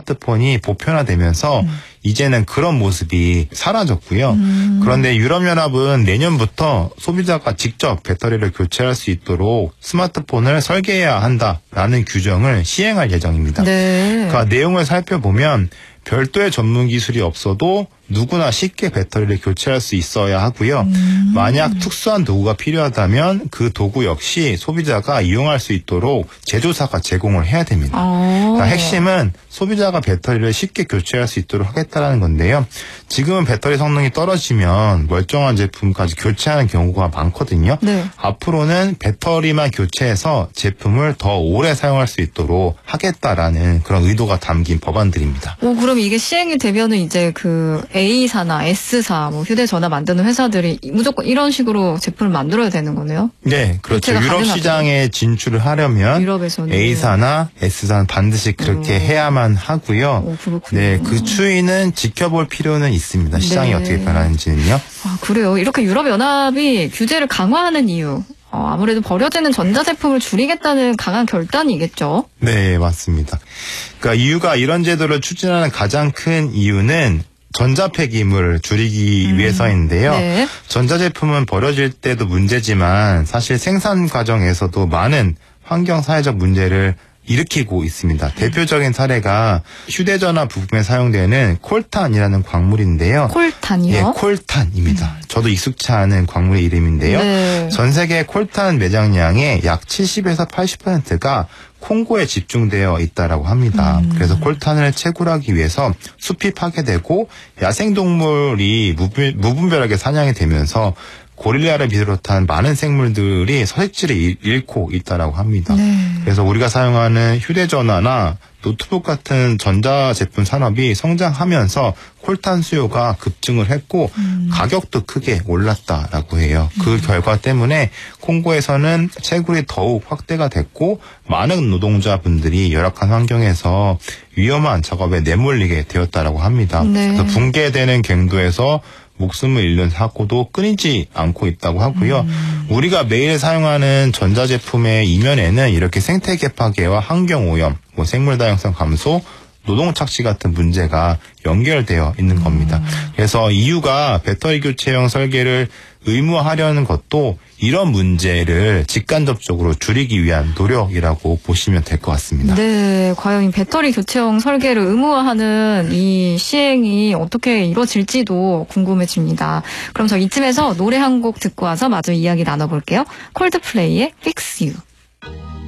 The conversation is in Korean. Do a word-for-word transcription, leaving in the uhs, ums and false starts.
스마트폰이 보편화되면서 음. 이제는 그런 모습이 사라졌고요. 음. 그런데 유럽연합은 내년부터 소비자가 직접 배터리를 교체할 수 있도록 스마트폰을 설계해야 한다라는 규정을 시행할 예정입니다. 네. 그 내용을 살펴보면 별도의 전문 기술이 없어도 누구나 쉽게 배터리를 교체할 수 있어야 하고요. 음. 만약 특수한 도구가 필요하다면 그 도구 역시 소비자가 이용할 수 있도록 제조사가 제공을 해야 됩니다. 그러니까 핵심은 소비자가 배터리를 쉽게 교체할 수 있도록 하겠다는 건데요. 지금은 배터리 성능이 떨어지면 멀쩡한 제품까지 교체하는 경우가 많거든요. 네. 앞으로는 배터리만 교체해서 제품을 더 오래 사용할 수 있도록 하겠다라는 그런 의도가 담긴 법안들입니다. 오, 그럼 이게 시행이 되면은 이제 그 A사나 S사, 뭐 휴대전화 만드는 회사들이 무조건 이런 식으로 제품을 만들어야 되는 거네요? 네, 그렇죠. 유럽 가능하죠. 시장에 진출을 하려면 유럽에서는. A사나 S사는 반드시 그렇게 오. 해야만 하고요. 오, 그렇군요. 네, 그 추이는 지켜볼 필요는 있습니다. 시장이 네. 어떻게 변하는지는요. 아, 그래요. 이렇게 유럽연합이 규제를 강화하는 이유. 어, 아무래도 버려지는 전자제품을 줄이겠다는 강한 결단이겠죠? 네, 맞습니다. 그러니까 이유가 이런 제도를 추진하는 가장 큰 이유는 전자 폐기물을 줄이기 음, 위해서인데요. 네. 전자제품은 버려질 때도 문제지만 사실 생산 과정에서도 많은 환경 사회적 문제를 일으키고 있습니다. 대표적인 사례가 휴대전화 부품에 사용되는 콜탄이라는 광물인데요. 콜탄이요? 예, 콜탄입니다. 음. 저도 익숙치 않은 광물의 이름인데요. 네. 전 세계 콜탄 매장량의 약 칠십에서 팔십 퍼센트가 콩고에 집중되어 있다라고 합니다. 음. 그래서 콜탄을 채굴하기 위해서 숲이 파괴되고 야생동물이 무분, 무분별하게 사냥이 되면서 고릴라를 비롯한 많은 생물들이 서식지를 잃고 있다라고 합니다. 네. 그래서 우리가 사용하는 휴대전화나 노트북 같은 전자제품 산업이 성장하면서 콜탄 수요가 급증을 했고 음. 가격도 크게 올랐다라고 해요. 그 음. 결과 때문에 콩고에서는 채굴이 더욱 확대가 됐고 많은 노동자분들이 열악한 환경에서 위험한 작업에 내몰리게 되었다라고 합니다. 네. 그래서 붕괴되는 갱도에서 목숨을 잃는 사고도 끊이지 않고 있다고 하고요. 음. 우리가 매일 사용하는 전자제품의 이면에는 이렇게 생태계 파괴와 환경오염, 뭐 생물 다양성 감소, 노동 착취 같은 문제가 연결되어 있는 겁니다. 음. 그래서 이유가 배터리 교체형 설계를 의무화하려는 것도 이런 문제를 직간접적으로 줄이기 위한 노력이라고 보시면 될 것 같습니다. 네, 과연 이 배터리 교체형 설계를 의무화하는 이 시행이 어떻게 이루어질지도 궁금해집니다. 그럼 저 이쯤에서 노래 한 곡 듣고 와서 마저 이야기 나눠볼게요. 콜드플레이의 Fix You.